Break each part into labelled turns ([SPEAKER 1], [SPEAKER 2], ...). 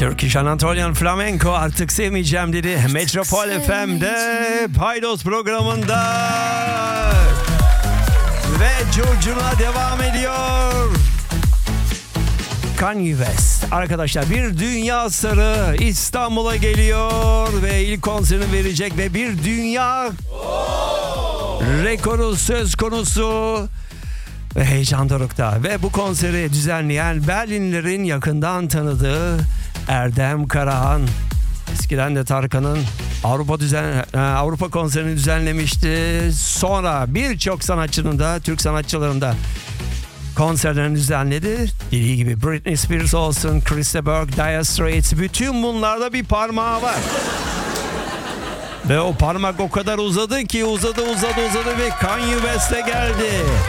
[SPEAKER 1] Turkish Anatolian Flamenco artık sevmeyeceğim dedi. Metropol FM'de Paydos programında ve curcuna devam ediyor. Kanye West arkadaşlar bir dünya starı İstanbul'a geliyor ve ilk konserini verecek ve bir dünya rekoru söz konusu. Ve heyecan dorukta ve bu konseri düzenleyen Berlinlilerin yakından tanıdığı Erdem Karahan. Eskiden de Tarkan'ın Avrupa konserini düzenlemişti. Sonra birçok sanatçının da Türk sanatçıların da konserlerini düzenledi. Dediği gibi Britney Spears olsun, Chris Berg, Dire Straits, bütün bunlarda bir parmağı var. Ve o parmak o kadar uzadı ki uzadı ve Kanye West'e geldi.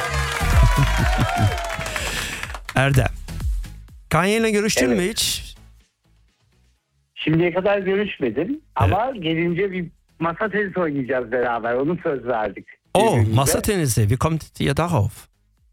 [SPEAKER 1] Erdem, Kanye ile görüştün mü hiç?
[SPEAKER 2] Şimdiye kadar görüşmedim ama gelince bir masa tenisi oynayacağız beraber. Onu söz verdik.
[SPEAKER 1] Masa tenisi. Wie kommt ihr darauf?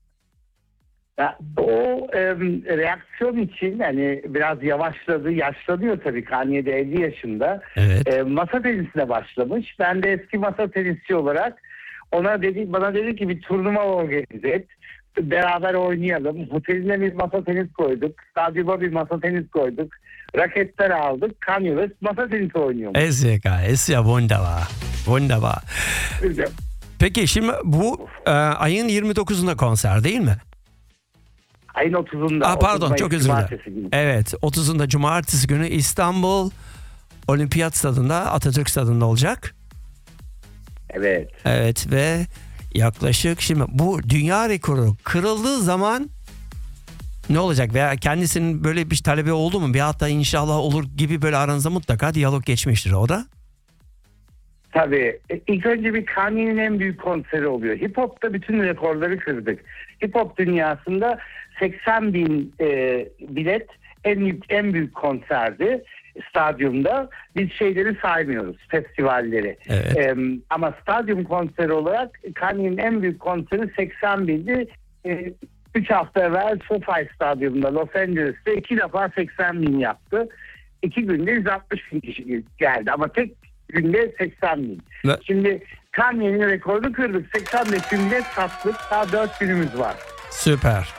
[SPEAKER 2] O reaksiyon için hani biraz yavaşladı, yaşlanıyor tabii. Kanye de 50 yaşında.
[SPEAKER 1] Evet.
[SPEAKER 2] Masa tenisine başlamış. Ben de eski masa tenisçi olarak bana dedi ki bir turnuva organize et. Beraber oynayalım. Oteline bir masa tenis koyduk. Stadyuma bir masa tenis koyduk. Raketler aldık. Kanye West masa tenisi oynuyor.
[SPEAKER 1] Ist ja wunderbar. Wunderbar. Peki şimdi bu ayın 29'unda konser değil mi?
[SPEAKER 2] Ayın 30'unda.
[SPEAKER 1] Pardon, çok özür dilerim. Evet, 30'unda cumartesi günü İstanbul Olimpiyat Stadı'nda, Atatürk Stadı'nda olacak.
[SPEAKER 2] Evet.
[SPEAKER 1] Evet ve yaklaşık şimdi bu dünya rekoru kırıldığı zaman ne olacak veya kendisinin böyle bir talebi oldu mu? Bir hatta inşallah olur gibi böyle aranızda mutlaka diyalog geçmiştir o da.
[SPEAKER 2] Tabii. İlk önce bir Kanye'nin en büyük konseri oluyor. Hip Hop'ta bütün rekorları kırdık. Hip Hop dünyasında 80 bin bilet en büyük konserdi stadyumda. Biz şeyleri saymıyoruz, festivalleri.
[SPEAKER 1] Evet.
[SPEAKER 2] Ama stadyum konseri olarak Kanye'nin en büyük konseri 80 bindi. 3 hafta evvel SoFi Stadyumunda Los Angeles'te 2 defa 80 bin yaptı. 2 günde 160 bin kişi geldi ama tek günde 80 bin.
[SPEAKER 1] Ne?
[SPEAKER 2] Şimdi Kanye'nin rekorunu kırdık. 85 günde sattık. Daha 4 günümüz var.
[SPEAKER 1] Süper.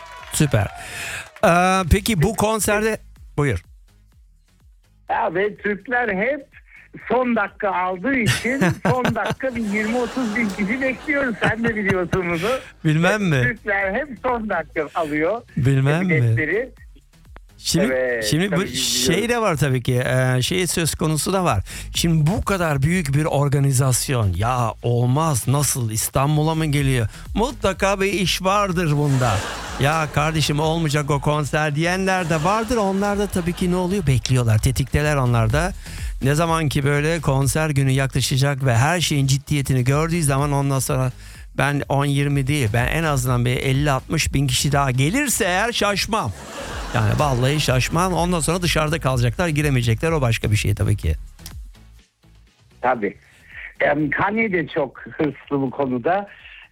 [SPEAKER 1] Peki bu konserde buyur.
[SPEAKER 2] Ya ve Türkler hep son dakika aldığı için son dakika bir 20-30 bin kişi bekliyoruz. Sen de biliyorsun bunu.
[SPEAKER 1] Bilmem mi?
[SPEAKER 2] Türkler hep son dakika alıyor.
[SPEAKER 1] Bilmem mi?
[SPEAKER 2] Biletleri.
[SPEAKER 1] Şimdi bu
[SPEAKER 2] tabii
[SPEAKER 1] şey de var tabii ki şey söz konusu da var. Şimdi bu kadar büyük bir organizasyon ya olmaz nasıl İstanbul'a mı geliyor? Mutlaka bir iş vardır bunda. Ya kardeşim olmayacak o konser diyenler de vardır. Onlar da tabii ki ne oluyor? Bekliyorlar, tetikteler onlar da. Ne zaman ki böyle konser günü yaklaşacak ve her şeyin ciddiyetini gördüğü zaman ondan sonra ben 10-20 değil ben en azından bir 50-60 bin kişi daha gelirse eğer şaşmam. Yani vallahi şaşmam. Ondan sonra dışarıda kalacaklar, giremeyecekler. O başka bir şey tabii ki.
[SPEAKER 2] Tabii. Kanye de çok hırslı bu konuda.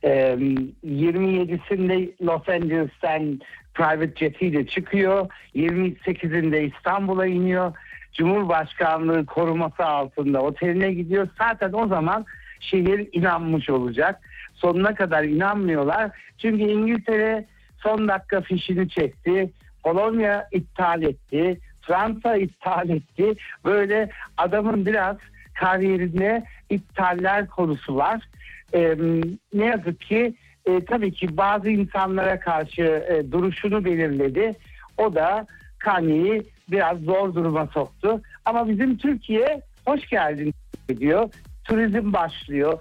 [SPEAKER 2] 27'sinde Los Angeles'ten private jetiyle çıkıyor. 28'inde İstanbul'a iniyor. Cumhurbaşkanlığı koruması altında oteline gidiyor. Zaten o zaman şehir inanmış olacak. Sonuna kadar inanmıyorlar. Çünkü İngiltere son dakika fişini çekti. Polonya iptal etti. Fransa iptal etti. Böyle adamın biraz kariyerinde iptaller konusu var. Ne yazık ki tabii ki bazı insanlara karşı duruşunu belirledi. O da Kanye'yi biraz zor duruma soktu. Ama bizim Türkiye hoş geldin diyor. Turizm başlıyor.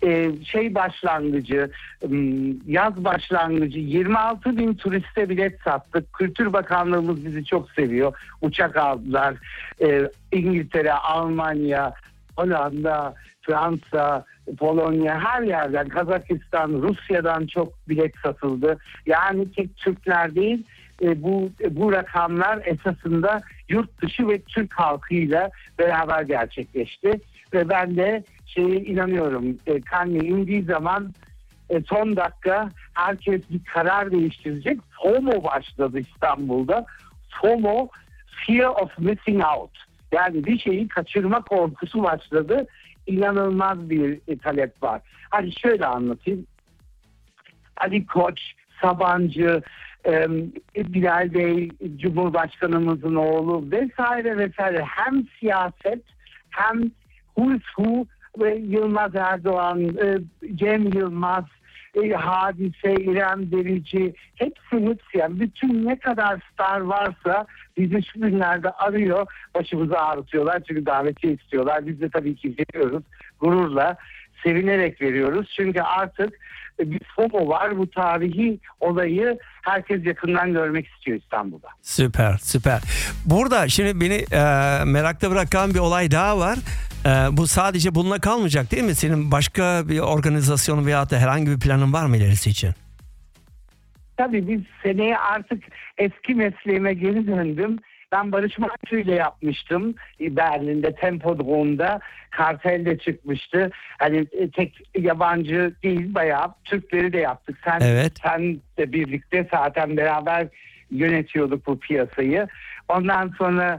[SPEAKER 2] Yaz başlangıcı 26 bin turiste bilet sattık. Kültür Bakanlığımız bizi çok seviyor. Uçak aldılar. İngiltere, Almanya, Hollanda, Fransa, Polonya her yerden, Kazakistan, Rusya'dan çok bilet satıldı. Yani tek Türkler değil, bu rakamlar esasında yurt dışı ve Türk halkıyla beraber gerçekleşti. Ve ben de inanıyorum, Kanye indiği zaman son dakika herkes bir karar değiştirecek. FOMO başladı İstanbul'da. FOMO, fear of missing out. Yani bir şeyi kaçırma korkusu başladı. İnanılmaz bir talep var. Hadi şöyle anlatayım. Ali Koç, Sabancı, Bilal Bey, Cumhurbaşkanımızın oğlu vesaire vesaire, hem siyaset hem who's who ve Yılmaz Erdoğan, Cem Yılmaz, Hadise, İrem Derici, hepsi yani bütün ne kadar star varsa bizi şu günlerde arıyor, başımızı ağrıtıyorlar çünkü davetiye istiyorlar. Biz de tabii ki veriyoruz, gururla, sevinerek veriyoruz çünkü artık bir FOMO var, bu tarihi olayı herkes yakından görmek istiyor İstanbul'da.
[SPEAKER 1] Süper, süper. Burada şimdi beni merakta bırakan bir olay daha var. Bu sadece bununla kalmayacak değil mi? Senin başka bir organizasyonun veya da herhangi bir planın var mı ilerisi için?
[SPEAKER 2] Tabii biz seneye artık eski mesleğime geri döndüm. Ben Barış Manço ile yapmıştım Berlin'de, Tempodrome'da. Kartel çıkmıştı. Hani tek yabancı değil, bayağı Türkleri de yaptık. Sen de birlikte zaten beraber yönetiyorduk bu piyasayı. Ondan sonra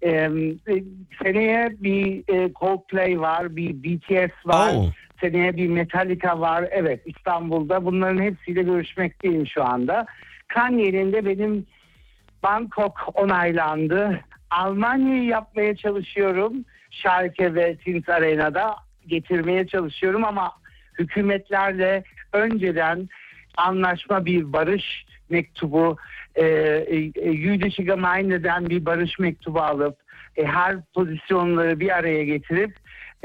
[SPEAKER 2] seneye bir Coldplay var, bir BTS var. Seneye bir Metallica var. Evet, İstanbul'da. Bunların hepsiyle görüşmekteyim şu anda. Kanye'nin de benim Bangkok onaylandı. Almanya'yı yapmaya çalışıyorum. Schalke ve Tins Arena'da getirmeye çalışıyorum ama hükümetlerle önceden anlaşma, bir barış mektubu, Jüdische Gemeinde'den bir barış mektubu alıp her pozisyonları bir araya getirip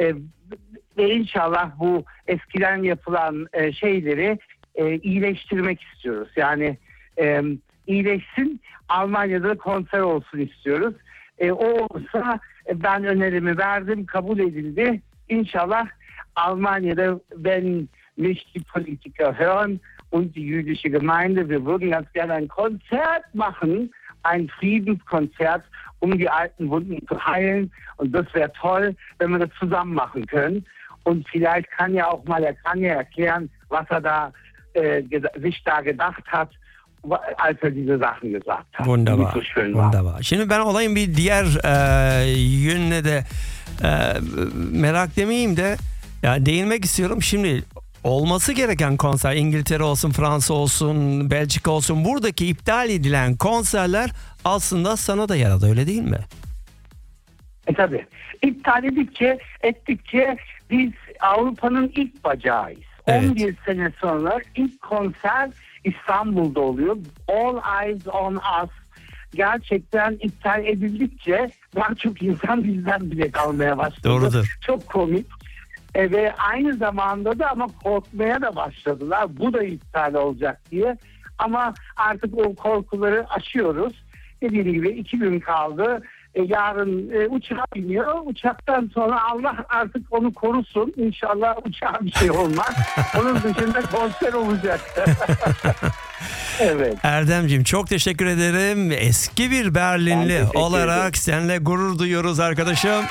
[SPEAKER 2] ve inşallah bu eskiden yapılan şeyleri iyileştirmek istiyoruz. Yani iyileşsin, Almanya'da konser olsun istiyoruz. O olursa ben önerimi verdim, kabul edildi. İnşallah Almanya'da, wenn mich die Politiker hören und die jüdische Gemeinde, wir würden ganz gerne ein Konzert machen, ein Friedenskonzert, um die alten Wunden zu heilen. Und das wäre toll, wenn wir das zusammen machen können. Und vielleicht kann ja auch mal der Kanye erklären, was er da sich da gedacht hat, als er diese Sachen gesagt hat.
[SPEAKER 1] Wunderbar.
[SPEAKER 2] So schön
[SPEAKER 1] Wunderbar. Var. Şimdi ben olayın bir diğer yönüne de merak demeyeyim de ya değinmek istiyorum. Şimdi olması gereken konser, İngiltere olsun, Fransa olsun, Belçika olsun, buradaki iptal edilen konserler aslında sana da yaradı, öyle değil mi?
[SPEAKER 2] Tabii. İptal ettikçe biz Avrupa'nın ilk bacağıyız. Evet. 11 sene sonra ilk konser İstanbul'da oluyor. All Eyes on Us. Gerçekten iptal edildikçe daha çok insan bizden bilet almaya başladı.
[SPEAKER 1] Doğrudur.
[SPEAKER 2] Çok komik. Ve aynı zamanda da ama korkmaya da başladılar. Bu da iptal olacak diye. Ama artık o korkuları aşıyoruz. Dediğim gibi 2 gün kaldı. Yarın uçağa biniyor. Uçaktan sonra Allah artık onu korusun. İnşallah uçağa bir şey olmaz. Onun dışında konser olacak. Evet.
[SPEAKER 1] Erdemciğim çok teşekkür ederim. Eski bir Berlinli olarak seninle gurur duyuyoruz arkadaşım.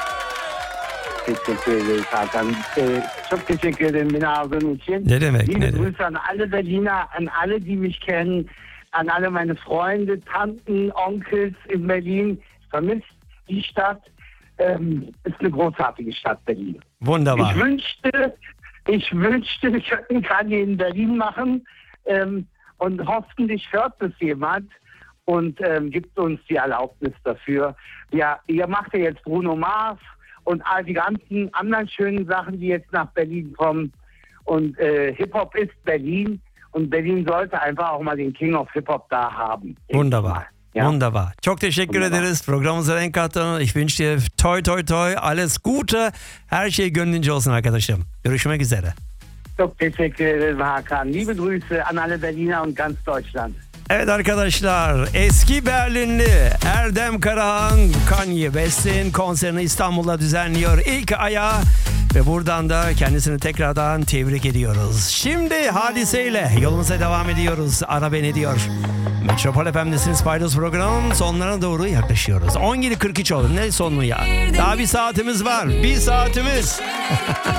[SPEAKER 2] Teşekkür ederim Hakan. Çok teşekkür ederim beni aldığın için.
[SPEAKER 1] Ne demek?
[SPEAKER 2] Liebe Grüße an alle Berliner, an alle, die mich kennen, an alle meine Freunde, Tanten, Onkels in Berlin. Vermisst die Stadt. Ist eine großartige Stadt Berlin.
[SPEAKER 1] Wunderbar.
[SPEAKER 2] Ich wünschte, wir könnten Kanye in Berlin machen. Und hoffentlich hört das jemand und gibt uns die Erlaubnis dafür. Ja, ihr macht ja jetzt Bruno Mars und all die ganzen anderen schönen Sachen, die jetzt nach Berlin kommen. Und Hip-Hop ist Berlin und Berlin sollte einfach auch mal den King of Hip-Hop da haben.
[SPEAKER 1] Wunderbar. Ja. Wunderbar. Çok teşekkür ederiz. Programımıza renk kattın. Ich wünsche dir toi toi toi alles Gute. Her şey gönlünce olsun arkadaşım. Görüşmek üzere.
[SPEAKER 2] Çok teşekkür ederim Hakan. Liebe Grüße an alle Berliner und ganz Deutschland.
[SPEAKER 1] Evet arkadaşlar, eski Berlinli Erdem Karahan, Kanye West'in konserini İstanbul'da düzenliyor. İlk ayağı ve buradan da kendisini tekrardan tebrik ediyoruz. Şimdi Hadise'yle yolumuza devam ediyoruz. Ara beni diyor. Metropol FM'desiniz, Paydos programının sonlarına doğru yaklaşıyoruz. 17.43 oldu. Ne sonu ya? Daha bir saatimiz var. Bir saatimiz.